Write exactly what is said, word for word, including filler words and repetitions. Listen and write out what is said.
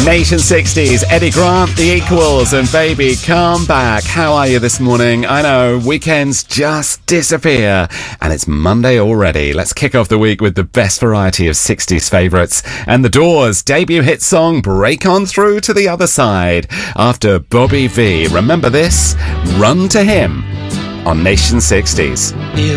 Nation sixties, Eddie Grant, The Equals, and Baby Come Back. How are you this morning? I know, weekends just disappear, and it's Monday already. Let's kick off the week with the best variety of sixties favourites. And The Doors' debut hit song, Break On Through to the Other Side. After Bobby V, remember this? Run to Him on Nation sixties.